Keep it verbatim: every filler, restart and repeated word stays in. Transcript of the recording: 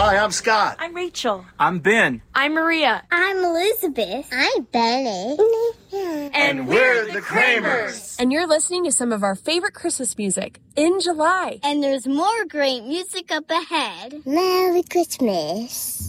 Hi, I'm Scott. I'm Rachel. I'm Ben. I'm Maria. I'm Elizabeth. I'm Benny. And, And we're the Kramers. And you're listening to some of our favorite Christmas music in July. And there's more great music up ahead. Merry Christmas.